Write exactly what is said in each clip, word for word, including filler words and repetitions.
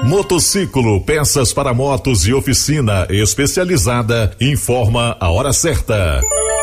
Motociclo, peças para motos e oficina especializada, informa a hora certa.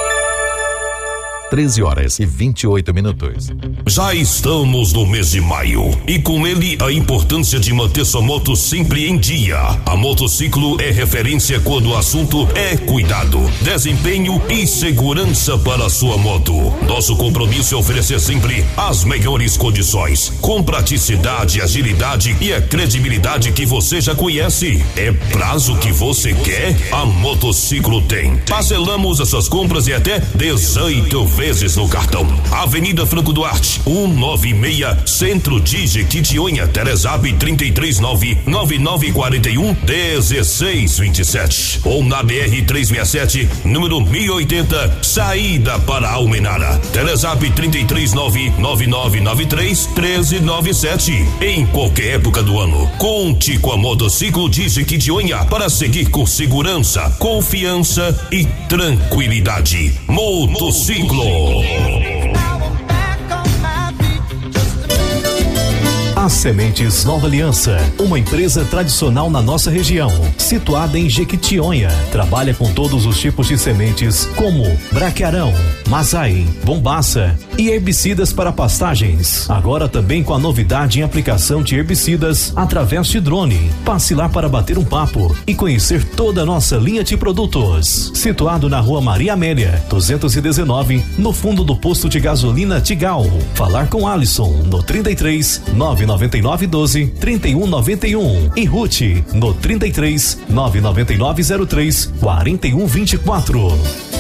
treze horas e vinte e oito minutos. Já estamos no mês de maio e com ele a importância de manter sua moto sempre em dia. A Motociclo é referência quando o assunto é cuidado, desempenho e segurança para a sua moto. Nosso compromisso é oferecer sempre as melhores condições, com praticidade, agilidade e a credibilidade que você já conhece. É prazo que você quer? A Motociclo tem. Parcelamos as suas compras em até dezoito vezes no cartão. Avenida Franco Duarte, cento e noventa e seis, Centro de Jequitinhonha. Telezap trinta e três nove nove nove quatro um dezesseis vinte e sete. Ou na B R trezentos e sessenta e sete, número mil e oitenta, saída para Almenara. Telezap trinta e três nove nove nove nove três um três nove sete. Em qualquer época do ano, conte com a Motociclo de Jequitinhonha para seguir com segurança, confiança e tranquilidade. Motociclo. As Sementes Nova Aliança, uma empresa tradicional na nossa região, situada em Jequitinhonha. Trabalha com todos os tipos de sementes, como braquiarão, mazai, bombaça e herbicidas para pastagens. Agora também com a novidade em aplicação de herbicidas através de drone. Passe lá para bater um papo e conhecer toda a nossa linha de produtos. Situado na Rua Maria Amélia, duzentos e dezenove, no fundo do posto de gasolina Tigal. Falar com Alisson no trinta e três nove noventa e nove doze trinta e um noventa e um e Ruth no trinta e três nove noventa e nove zero três quarenta e um vinte e quatro.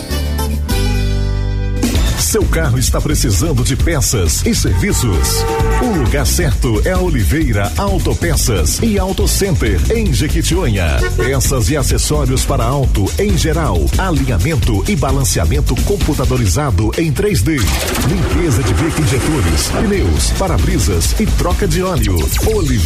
Seu carro está precisando de peças e serviços? O lugar certo é a Oliveira Autopeças e Auto Center em Jequitinhonha. Peças e acessórios para auto em geral, alinhamento e balanceamento computadorizado em três D, limpeza de bico injetores, pneus, para-brisas e troca de óleo. Oliveira